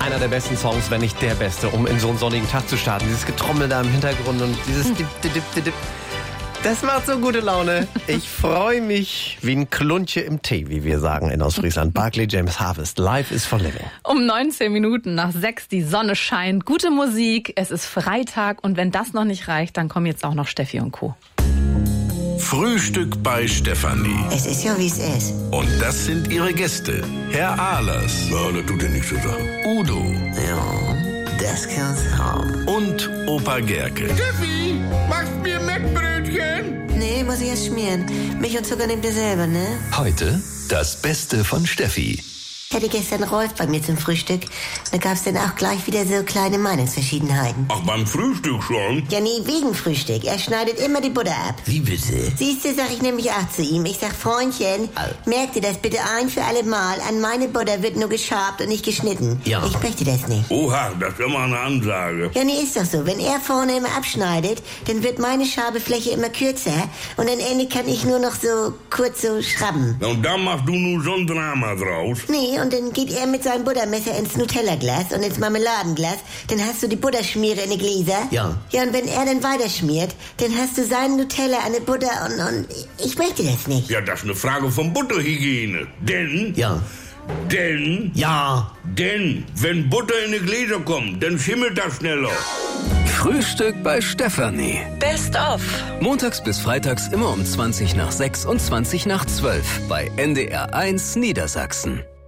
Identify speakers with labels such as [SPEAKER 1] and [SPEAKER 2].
[SPEAKER 1] einer der besten Songs, wenn nicht der beste, um in so einen sonnigen Tag zu starten. Dieses Getrommel da im Hintergrund und dieses Dip, Dip, Dip, Dip. Das macht so gute Laune. Ich freue mich wie ein Kluntje im Tee, wie wir sagen in Ostfriesland. Barclay James Harvest, Life is for Living.
[SPEAKER 2] Um 19 Minuten nach 6, die Sonne scheint, gute Musik, es ist Freitag und wenn das noch nicht reicht, dann kommen jetzt auch noch Steffi und Co.
[SPEAKER 3] Frühstück bei Stefanie.
[SPEAKER 4] Es ist ja, wie es ist.
[SPEAKER 3] Und das sind ihre Gäste. Herr Ahlers. Ja, das tut ja nichts zu sagen. Udo.
[SPEAKER 4] Ja, das kann's haben.
[SPEAKER 3] Und Opa Gerke.
[SPEAKER 5] Steffi, machst mir Mettbrötchen?
[SPEAKER 4] Nee, muss ich erst schmieren. Milch und Zucker nehmt ihr selber, ne?
[SPEAKER 3] Heute das Beste von Steffi.
[SPEAKER 4] Ich hatte gestern Rolf bei mir zum Frühstück. Da gab's dann auch gleich wieder so kleine Meinungsverschiedenheiten.
[SPEAKER 5] Ach, beim Frühstück schon?
[SPEAKER 4] Ja, nee, wegen Frühstück. Er schneidet immer die Butter ab.
[SPEAKER 5] Wie bitte?
[SPEAKER 4] Siehste, sag ich nämlich auch zu ihm. Ich sag, Freundchen, merk dir das bitte ein für alle Mal. An meine Butter wird nur geschabt und nicht geschnitten.
[SPEAKER 5] Ja.
[SPEAKER 4] Ich möchte das nicht.
[SPEAKER 5] Oha, das ist immer eine Ansage.
[SPEAKER 4] Ja, nee, ist doch so. Wenn er vorne immer abschneidet, dann wird meine Schabefläche immer kürzer und am Ende kann ich nur noch so kurz so schrabben.
[SPEAKER 5] Und da machst du nun so ein Drama draus.
[SPEAKER 4] Nee, und dann geht er mit seinem Buttermesser ins Nutella-Glas und ins Marmeladenglas. Dann hast du die Butterschmiere in die Gläser.
[SPEAKER 5] Ja.
[SPEAKER 4] Ja, und wenn er dann weiterschmiert, dann hast du seinen Nutella an der Butter und ich möchte das nicht.
[SPEAKER 5] Ja, das ist eine Frage von Butterhygiene. Denn,
[SPEAKER 1] Ja.
[SPEAKER 5] wenn Butter in die Gläser kommt, dann schimmelt das schneller.
[SPEAKER 6] Frühstück bei Stefanie.
[SPEAKER 2] Best of.
[SPEAKER 6] Montags bis freitags immer um 20 nach 6 und 20 nach 12 bei NDR 1 Niedersachsen.